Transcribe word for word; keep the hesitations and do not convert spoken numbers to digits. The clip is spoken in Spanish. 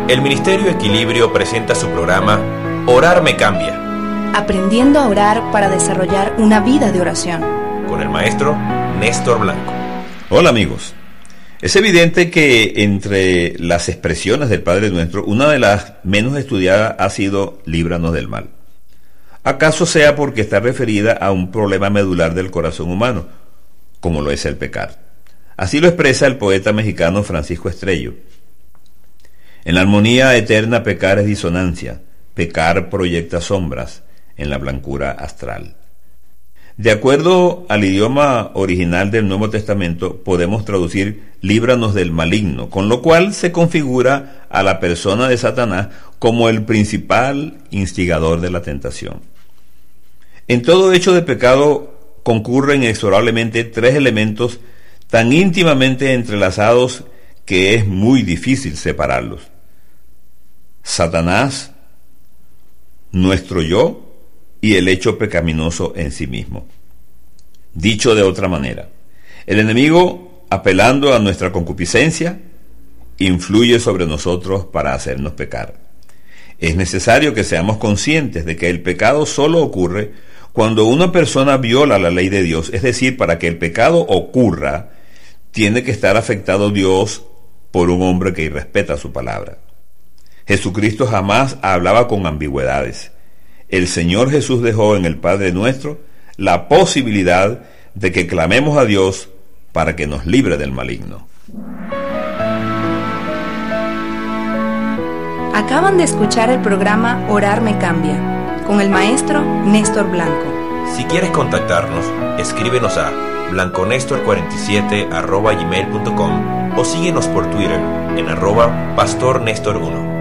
El Ministerio Equilibrio presenta su programa Orar me cambia. Aprendiendo a orar para desarrollar una vida de oración. Con el maestro Néstor Blanco. Hola amigos. Es evidente que entre las expresiones del Padre Nuestro, una de las menos estudiadas ha sido líbranos del mal. ¿Acaso sea porque está referida a un problema medular del corazón humano, como lo es el pecar? Así lo expresa el poeta mexicano Francisco Estrello. En la armonía eterna pecar es disonancia, pecar proyecta sombras en la blancura astral. De acuerdo al idioma original del Nuevo Testamento, podemos traducir líbranos del maligno, con lo cual se configura a la persona de Satanás como el principal instigador de la tentación. En todo hecho de pecado concurren inexorablemente tres elementos tan íntimamente entrelazados que es muy difícil separarlos: Satanás, nuestro yo y el hecho pecaminoso en sí mismo. Dicho de otra manera, el enemigo, apelando a nuestra concupiscencia, influye sobre nosotros para hacernos pecar. Es necesario que seamos conscientes de que el pecado solo ocurre cuando una persona viola la ley de Dios, es decir, para que el pecado ocurra, tiene que estar afectado Dios por un hombre que irrespeta su palabra. Jesucristo jamás hablaba con ambigüedades. El Señor Jesús dejó en el Padre Nuestro la posibilidad de que clamemos a Dios para que nos libre del maligno. Acaban de escuchar el programa Orar me cambia, con el maestro Néstor Blanco. Si quieres contactarnos, escríbenos a blanconestor cuarenta y siete arroba gmail punto com o síguenos por Twitter en arroba pastor Néstor uno.